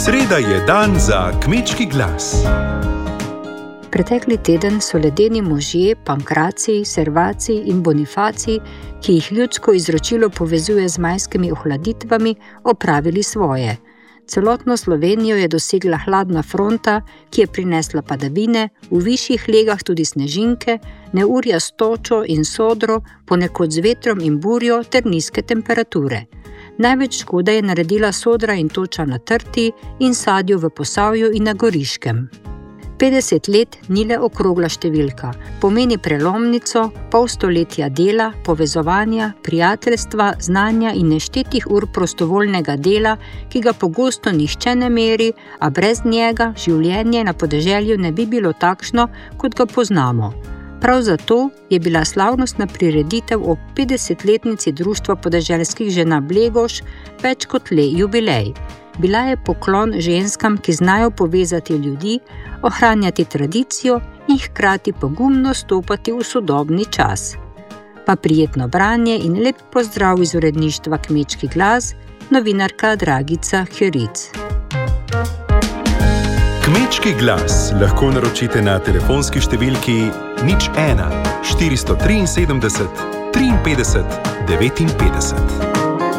Sreda je dan za kmečki glas. Pretekli teden so ledeni možje, Pankracij, Servacij in Bonifacij, ki jih ljudsko izročilo povezuje z majskimi ohladitvami, opravili svoje. Celotno Slovenijo je dosegla hladna fronta, ki je prinesla padavine, v višjih legah tudi snežinke, neurja s točo in sodro, ponekod z vetrom in burjo ter nizke temperature. Največ škode je naredila sodra in toča na Trti in sadju v Posavju in na Goriškem. 50 let ni le okrogla številka, pomeni prelomnico, pol stoletja dela, povezovanja, prijateljstva, znanja in neštetih ur prostovoljnega dela, ki ga pogosto nihče ne meri, a brez njega življenje na podeželju ne bi bilo takšno, kot ga poznamo. Prav zato je bila slavnostna prireditev ob 50-letnici Društva podeželskih žena Blegoš več kot le jubilej. Bila je poklon ženskam, ki znajo povezati ljudi, ohranjati tradicijo in hkrati pogumno stopati v sodobni čas. Pa prijetno branje in lep pozdrav iz uredništva Kmečki glas, novinarka Dragica Hjoric. Kmečki glas lahko naročite na telefonski številki 01 473 53 59.